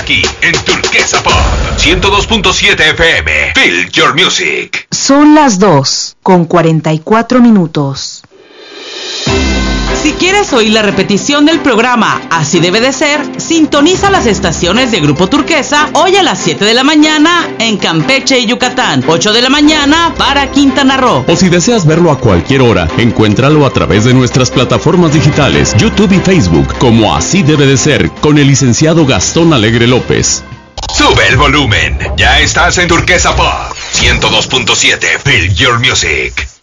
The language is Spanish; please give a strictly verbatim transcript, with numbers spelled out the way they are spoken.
aquí, en Turquesa Pop, ciento dos punto siete F M. Feel your music. Son las dos con cuarenta y cuatro minutos. Si quieres oír la repetición del programa Así Debe de Ser, sintoniza las estaciones de Grupo Turquesa hoy a las siete de la mañana en Campeche y Yucatán, ocho de la mañana para Quintana Roo. O si deseas verlo a cualquier hora, encuéntralo a través de nuestras plataformas digitales, YouTube y Facebook, como Así Debe de Ser, con el licenciado Gastón Alegre López. Sube el volumen, ya estás en Turquesa Pop, ciento dos punto siete. Feel your music.